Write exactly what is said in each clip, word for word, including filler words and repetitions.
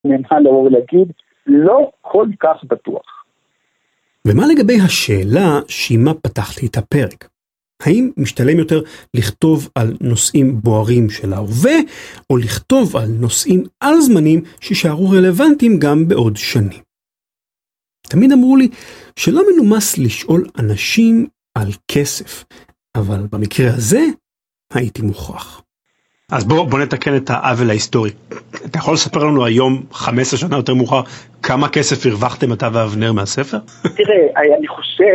נמחה לאור להגיד, לא כל כך בטוח. ומה לגבי השאלה שעימה פתחתי את הפרק? האם משתלם יותר לכתוב על נושאים בוערים של ההווה, או לכתוב על נושאים על זמנים שישארו רלוונטיים גם בעוד שנים? תמיד אמרו לי שלא מנומס לשאול אנשים על כסף, אבל במקרה הזה הייתי מוכרח. אז בוא, בוא נתקן את העוול ההיסטורי. אתה יכול לספר לנו היום, חמש עשרה שנה יותר מאוחר, כמה כסף הרווחתם אתה ואבנר מהספר? תראה, אני חושב...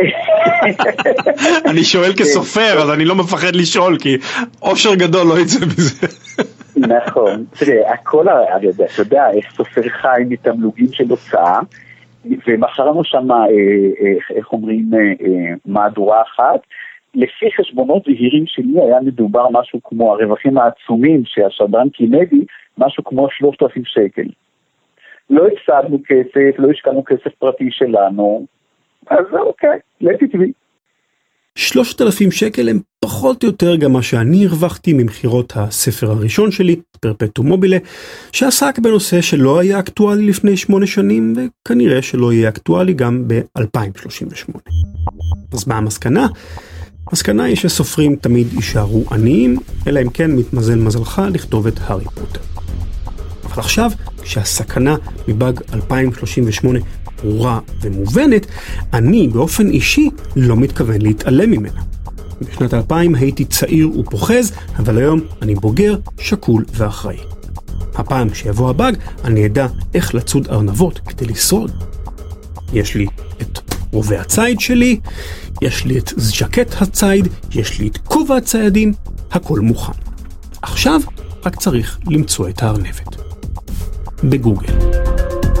אני שואל כסופר, אז אני לא מפחד לשאול, כי אושר גדול לא יצא בזה. נכון. תראה, הכל, אתה יודע, איך סופר חי מתמלוגים של הוצאה, ומחרנו שם, איך אומרים, מהדורה אחת, לפי חשבונות זהירים שלי היה מדובר משהו כמו הרווחים העצומים שהשדרן קימדי, משהו כמו שלושת אלפים שקל. לא הפסדנו כסף, לא השקענו כסף פרטי שלנו, אז אוקיי, לטיטבי. שלושת אלפים שקל הם פחות או יותר גם מה שאני הרווחתי ממחירות הספר הראשון שלי, פרפטום מובילה, שעסק בנושא שלא היה אקטואלי לפני שמונה שנים, וכנראה שלא יהיה אקטואלי גם ב-אלפיים שלושים ושמונה. אז מה המסקנה? המסקנה היא שסופרים תמיד יישארו עניים, אלא אם כן מתמזל מזלך לכתוב את הארי פוטר. אבל עכשיו, כשהסכנה מבאג אלפיים שלושים ושמונה ברורה ומובנת, אני באופן אישי לא מתכוון להתעלם ממנה. בשנת אלפיים הייתי צעיר ופוחז, אבל היום אני בוגר, שקול ואחראי. הפעם שיבוא הבאג, אני אדע איך לצוד ארנבות כדי לשרוד. יש לי את רובה הצייד שלי, יש לי את ז'קט הצייד, יש לי את כובע הציידים, הכל מוכן. עכשיו רק צריך למצוא את הארנבת. בגוגל.